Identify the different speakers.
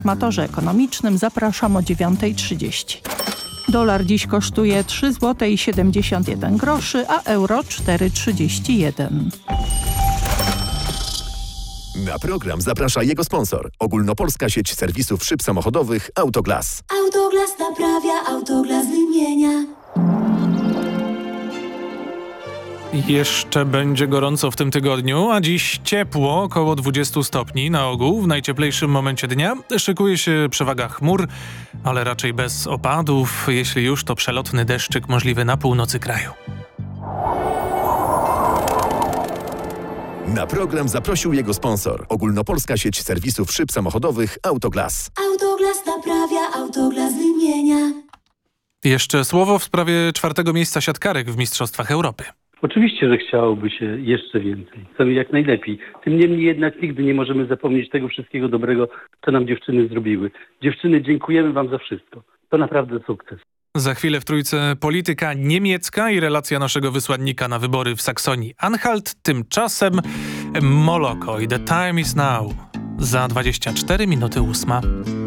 Speaker 1: W informatorze ekonomicznym zapraszam o 9:30. Dolar dziś kosztuje 3,71 zł, a euro 4,31.
Speaker 2: Na program zaprasza jego sponsor. Ogólnopolska sieć serwisów szyb samochodowych Autoglas.
Speaker 3: Autoglas naprawia, Autoglas wymienia.
Speaker 4: Jeszcze będzie gorąco w tym tygodniu, a dziś ciepło, około 20 stopni na ogół. W najcieplejszym momencie dnia szykuje się przewaga chmur, ale raczej bez opadów. Jeśli już, to przelotny deszczyk możliwy na północy kraju.
Speaker 2: Na program zaprosił jego sponsor. Ogólnopolska sieć serwisów szyb samochodowych Autoglas.
Speaker 3: Autoglas naprawia, Autoglas wymienia.
Speaker 4: Jeszcze słowo w sprawie 4. miejsca siatkarek w Mistrzostwach Europy.
Speaker 5: Oczywiście, że chciałoby się jeszcze więcej. Chcemy jak najlepiej. Tym niemniej jednak nigdy nie możemy zapomnieć tego wszystkiego dobrego, co nam dziewczyny zrobiły. Dziewczyny, dziękujemy wam za wszystko. To naprawdę sukces.
Speaker 4: Za chwilę w trójce polityka niemiecka i relacja naszego wysłannika na wybory w Saksonii-Anhalt. Tymczasem Moloko i The Time Is Now. Za 24 minuty 8.